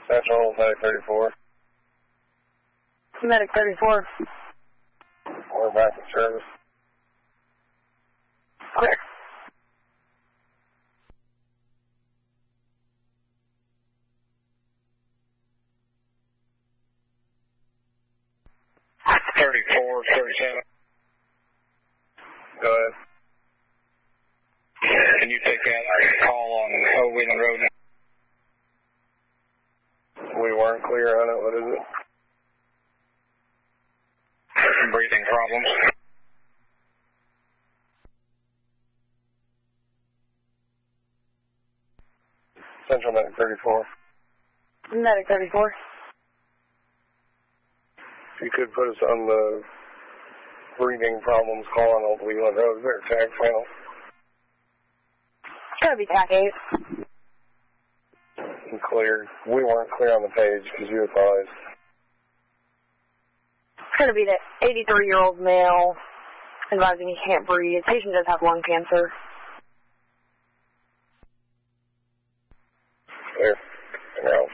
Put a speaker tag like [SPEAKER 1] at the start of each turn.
[SPEAKER 1] Central, Medic 34.
[SPEAKER 2] Medic 34.
[SPEAKER 1] We're back in service.
[SPEAKER 2] Clear.
[SPEAKER 1] Go ahead.
[SPEAKER 3] Can you take that call on Wheeling Road?
[SPEAKER 1] We weren't clear on it. What is it?
[SPEAKER 3] Some breathing problems.
[SPEAKER 1] Central Medic 34.
[SPEAKER 2] Medic 34.
[SPEAKER 1] If you could put us on the breathing problems call on Old Wheeling Road, is there a tag final?
[SPEAKER 2] It's gotta be TAC 8.
[SPEAKER 1] Clear. We weren't clear on the page because you advised.
[SPEAKER 2] It's gonna be the 83-year-old male advising he can't breathe. Patient does have lung cancer.